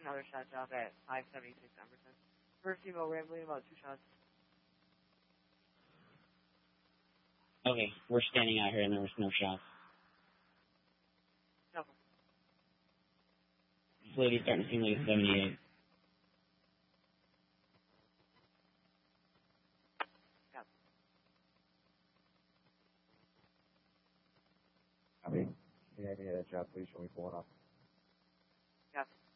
counter shot job at 576 Emerson. First female rambling about 2 shots. Okay, we're standing out here and there was no shots. No. This lady's starting to seem like a 78. I mean, can you have me that job, please show me pulling up. Yes.